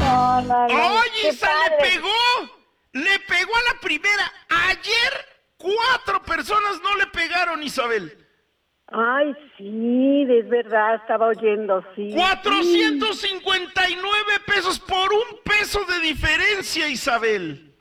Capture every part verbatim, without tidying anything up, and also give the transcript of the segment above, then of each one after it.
No, no, no. ¡Oye, Isa, le padre. pegó! ¡Le pegó a la primera! Ayer, cuatro personas no le pegaron, Isabel. Ay, sí, es verdad, estaba oyendo, sí. cuatrocientos cincuenta y nueve pesos por un peso de diferencia, Isabel.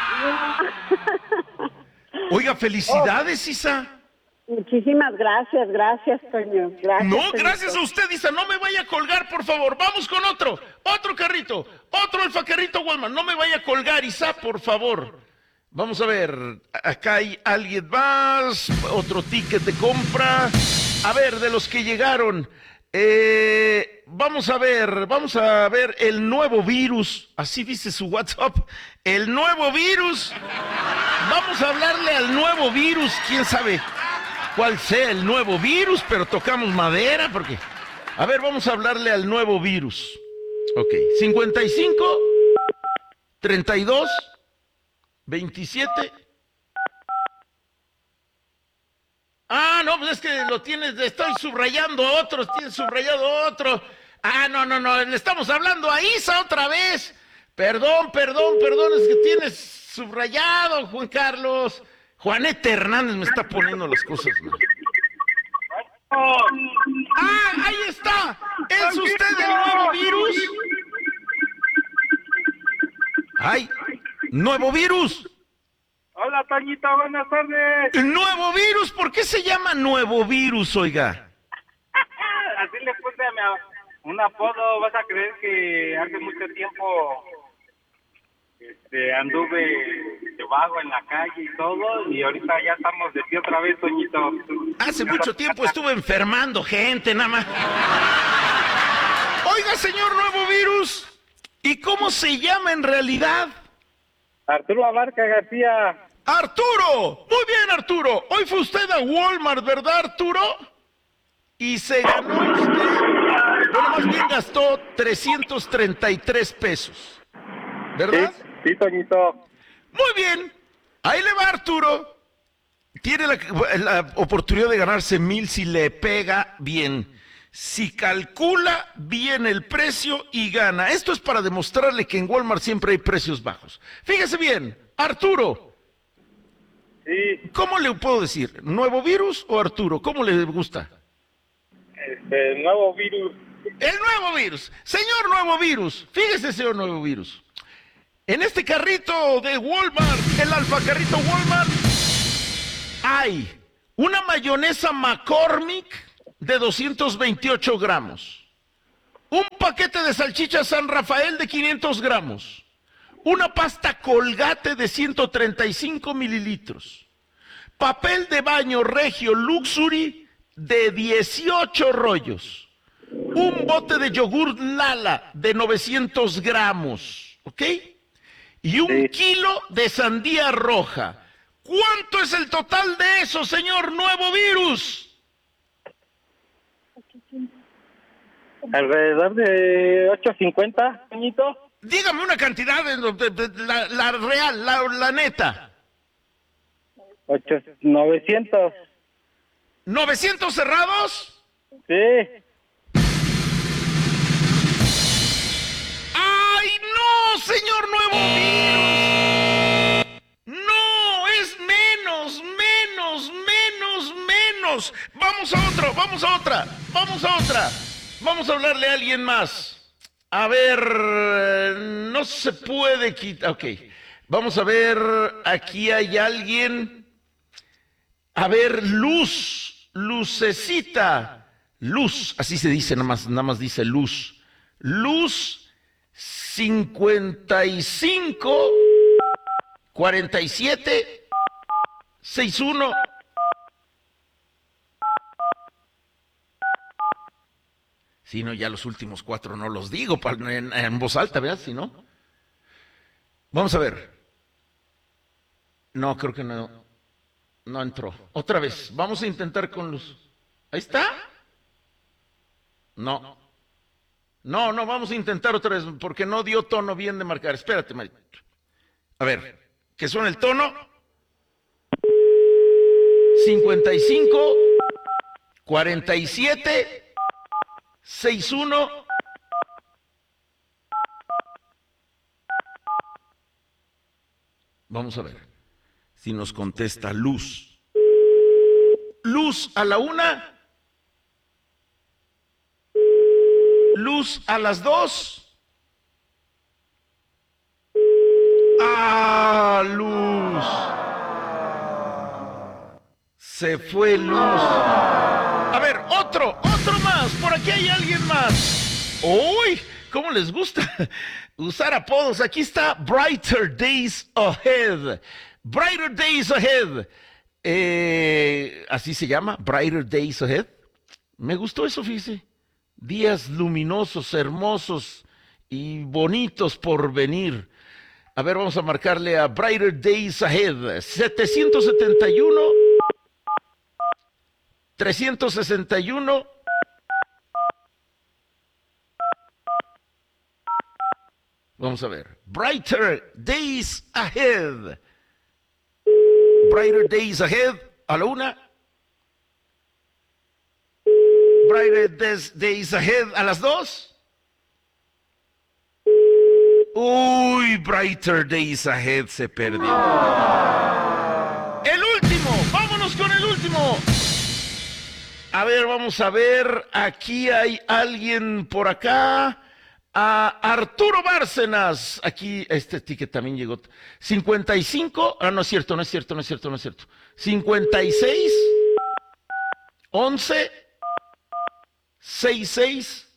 Oiga, felicidades, Isa. Muchísimas gracias, gracias, Toño. Gracias. No, Toñito. gracias a usted, Isa. No me vaya a colgar, por favor. Vamos con otro. Otro carrito. Otro alfacarrito Walmart. No me vaya a colgar, Isa, por favor. Vamos a ver. Acá hay alguien más. Otro ticket de compra. A ver, de los que llegaron. Eh, vamos a ver. Vamos a ver el nuevo virus. Así dice su WhatsApp. El nuevo virus. Vamos a hablarle al nuevo virus. ¿Quién sabe cuál sea el nuevo virus? Pero tocamos madera porque... A ver, vamos a hablarle al nuevo virus. Ok, cincuenta y cinco, treinta y dos, veintisiete. Ah, no, pues es que lo tienes, estoy subrayando otros, tienes subrayado otro. Ah, no, no, no, le estamos hablando a Isa otra vez. Perdón, perdón, perdón, es que tienes subrayado, Juan Carlos. Juanete Hernández me está poniendo las cosas mal. ¡Ah, ahí está! ¿Es usted el nuevo virus? ¡Ay! ¡Nuevo virus! Hola, Toñito, buenas tardes. ¡Nuevo virus! ¿Por qué se llama nuevo virus, oiga? Así le puse a mi, un apodo. Vas a creer que hace mucho tiempo este, anduve de vago en la calle y todo, y ahorita ya estamos de pie otra vez, Toñito. Hace mucho tiempo estuve enfermando gente, nada más. Oiga, señor nuevo virus, ¿y cómo se llama en realidad? Arturo Abarca García. ¡Arturo! Muy bien, Arturo. Hoy fue usted a Walmart, ¿verdad, Arturo? Y se ganó usted, bueno, más bien gastó trescientos treinta y tres pesos, ¿verdad? Sí, sí, Toñito. Muy bien. Ahí le va, Arturo. Tiene la, la oportunidad de ganarse mil si le pega bien. Si calcula bien el precio y gana. Esto es para demostrarle que en Walmart siempre hay precios bajos. Fíjese bien, Arturo. Sí. ¿Cómo le puedo decir? ¿Nuevo virus o Arturo? ¿Cómo le gusta? Este, nuevo virus. El nuevo virus. Señor nuevo virus. Fíjese, señor nuevo virus. En este carrito de Walmart, el alfacarrito Walmart, hay una mayonesa McCormick de doscientos veintiocho gramos, un paquete de salchicha San Rafael de quinientos gramos, una pasta Colgate de ciento treinta y cinco mililitros, papel de baño Regio Luxury de dieciocho rollos, un bote de yogur Lala de novecientos gramos, ¿ok? Y un Sí. kilo de sandía roja. ¿Cuánto es el total de eso, señor nuevo virus? Alrededor de ocho cincuenta, Toñito. Dígame una cantidad, de, de- de- la, la real, la, la neta. ocho, novecientos. ¿novecientos cerrados? Sí. ¡Ay, no, señor nuevo virus! ¡No, es menos, menos, menos, menos! Vamos a otro, vamos a otra, vamos a otra. Vamos a hablarle a alguien más. A ver, no se puede quitar. Ok, vamos a ver, aquí hay alguien. A ver, Luz, Lucecita. Luz, así se dice, nada más, nada más dice Luz. Luz cincuenta y cinco, cuarenta y siete, sesenta y uno. Si no, ya los últimos cuatro no los digo para, en, en voz alta, ¿verdad? Si no. Vamos a ver. No, creo que no. No entró. Otra vez. Vamos a intentar con Luz. ¿Ahí está? No. No, no, vamos a intentar otra vez porque no dio tono bien de marcar. Espérate, Mari. A ver, que suene el tono. cincuenta y cinco, cuarenta y siete, sesenta y uno. Vamos a ver si nos contesta Luz. Luz a la una. Luz a las dos. ¡Ah, Luz! Se fue Luz. A ver, otro, otro más. Por aquí hay alguien más. ¡Uy! ¿Cómo les gusta usar apodos? Aquí está Brighter Days Ahead. Brighter Days Ahead. Eh, ¿Así se llama? Brighter Days Ahead. Me gustó eso, fíjese. Días luminosos, hermosos y bonitos por venir. A ver, vamos a marcarle a Brighter Days Ahead. setecientos setenta y uno, trescientos sesenta y uno. Vamos a ver. Brighter Days Ahead. Brighter Days Ahead. A la una. Brighter Days, Days Ahead. A las dos. Uy, Brighter Days Ahead se perdió. El último. Vámonos con el último. A ver, vamos a ver. Aquí hay alguien por acá. A Arturo Bárcenas, aquí este ticket también llegó. cincuenta y cinco, ah, no es cierto, no es cierto, no es cierto, no es cierto. cincuenta y seis, once, sesenta y seis.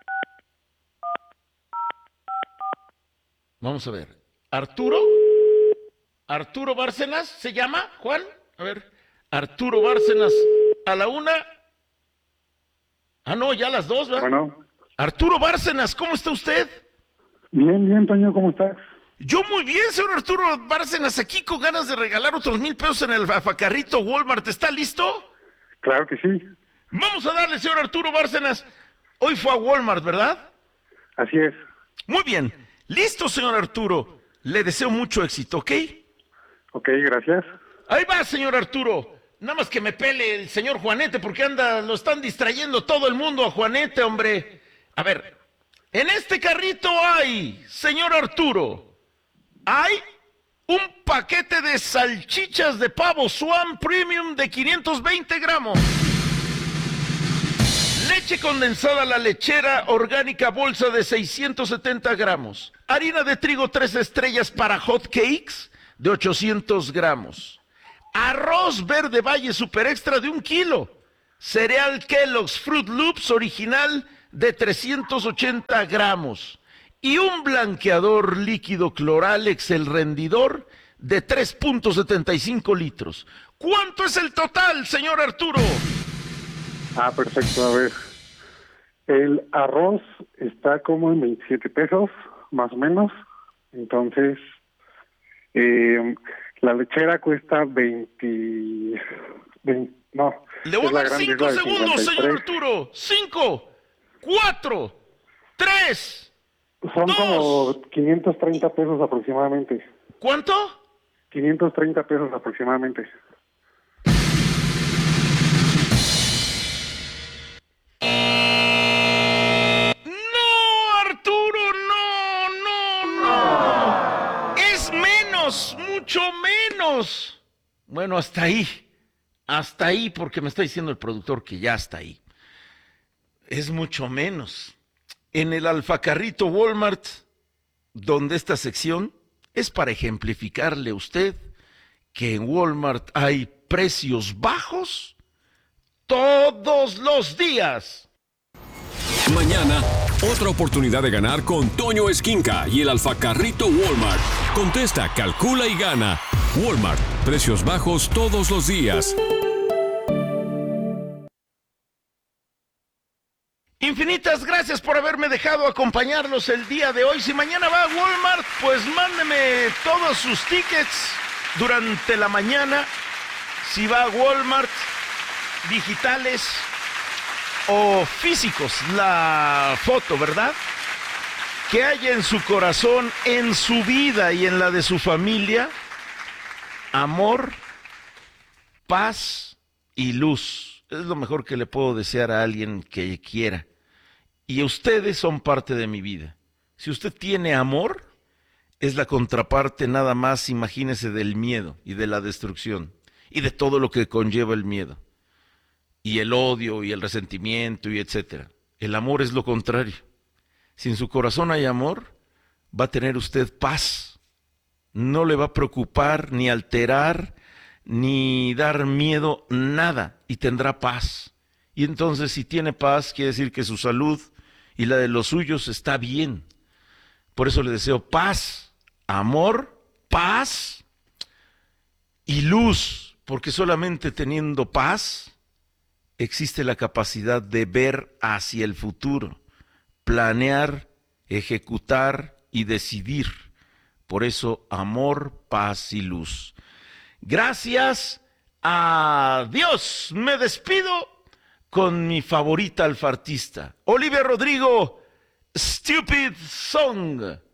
Vamos a ver. Arturo, Arturo Bárcenas, ¿se llama, Juan? A ver, Arturo Bárcenas a la una. Ah, no, ya a las dos, ¿verdad? Bueno. Arturo Bárcenas, ¿cómo está usted? Bien, bien, Toño, ¿cómo estás? Yo muy bien, señor Arturo Bárcenas, aquí con ganas de regalar otros mil pesos en el facarrito Walmart. ¿Está listo? Claro que sí. Vamos a darle, señor Arturo Bárcenas. Hoy fue a Walmart, ¿verdad? Así es. Muy bien. Listo, señor Arturo. Le deseo mucho éxito, ¿ok? Ok, gracias. Ahí va, señor Arturo. Nada más que me pele el señor Juanete, porque anda, lo están distrayendo todo el mundo a Juanete, hombre. A ver, en este carrito hay, señor Arturo, hay un paquete de salchichas de pavo Swan Premium de quinientos veinte gramos. Leche condensada La Lechera orgánica bolsa de seiscientos setenta gramos. Harina de trigo tres estrellas para hot cakes de ochocientos gramos. Arroz verde Valle Super Extra de un kilo. Cereal Kellogg's Fruit Loops original de trescientos ochenta gramos. Y un blanqueador líquido Cloralex El Rendidor de tres punto setenta y cinco litros. ¿Cuánto es el total, señor Arturo? Ah, perfecto, a ver. El arroz está como en veintisiete pesos, más o menos. Entonces, eh, la lechera cuesta veinte... veinte no. Le voy a dar cinco segundos, señor Arturo. Cinco, cuatro, tres, Son dos. como quinientos treinta pesos aproximadamente. ¿Cuánto? quinientos treinta pesos aproximadamente. No, Arturo, no, no, no. Es menos, mucho menos. Bueno, hasta ahí. Hasta ahí, porque me está diciendo el productor que ya está ahí. Es mucho menos. En el alfacarrito Walmart, donde esta sección es para ejemplificarle a usted que en Walmart hay precios bajos todos los días. Mañana, otra oportunidad de ganar con Toño Esquinca y el alfacarrito Walmart. Contesta, calcula y gana. Walmart, precios bajos todos los días. Infinitas gracias por haberme dejado acompañarlos el día de hoy. Si mañana va a Walmart, pues mándeme todos sus tickets durante la mañana. Si va a Walmart, digitales o físicos, la foto, ¿verdad? Que haya en su corazón, en su vida y en la de su familia, amor, paz y luz. Es lo mejor que le puedo desear a alguien que quiera. Y ustedes son parte de mi vida. Si usted tiene amor, es la contraparte nada más, imagínese, del miedo y de la destrucción y de todo lo que conlleva el miedo y el odio y el resentimiento y etcétera. El amor es lo contrario. Si en su corazón hay amor, va a tener usted paz. No le va a preocupar, ni alterar, ni dar miedo, nada, y tendrá paz. Y entonces, si tiene paz, quiere decir que su salud y la de los suyos está bien. Por eso le deseo paz, amor, paz y luz, porque solamente teniendo paz existe la capacidad de ver hacia el futuro, planear, ejecutar y decidir. Por eso, amor, paz y luz. Gracias a Dios. Me despido con mi favorita alfartista, Olivia Rodrigo, Stupid Song.